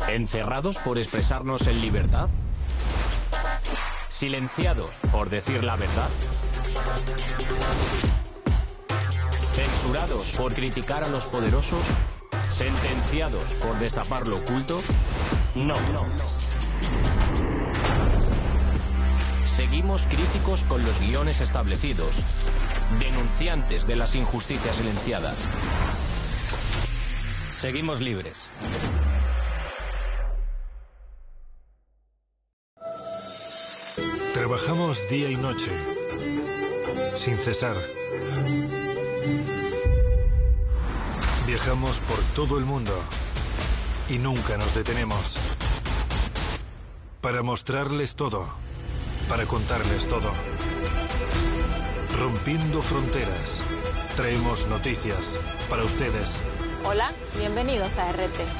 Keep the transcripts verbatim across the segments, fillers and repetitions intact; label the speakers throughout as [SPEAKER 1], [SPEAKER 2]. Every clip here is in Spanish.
[SPEAKER 1] ¿Encerrados por expresarnos en libertad? ¿Silenciados por decir la verdad? ¿Censurados por criticar a los poderosos? ¿Sentenciados por destapar lo oculto? No, no, no. Seguimos críticos con los guiones establecidos, denunciantes de las injusticias silenciadas. Seguimos libres.
[SPEAKER 2] Trabajamos día y noche, sin cesar. Viajamos por todo el mundo y nunca nos detenemos. Para mostrarles todo, para contarles todo. Rompiendo fronteras, traemos noticias para ustedes.
[SPEAKER 3] Hola, bienvenidos a R T.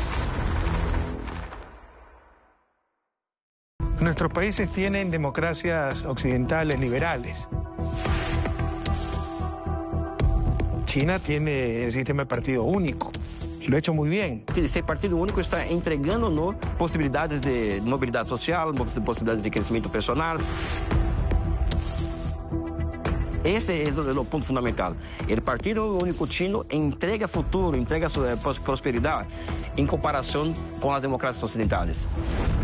[SPEAKER 4] Nuestros países tienen democracias occidentales liberales. China tiene el sistema de partido único y lo ha hecho muy bien.
[SPEAKER 5] Esse partido único está entregando-nos possibilidades de mobilidade social, possibilidades de crescimento personal. Esse é o ponto fundamental. O Partido Único Chino entrega futuro, entrega prosperidade em comparação com as democracias ocidentais.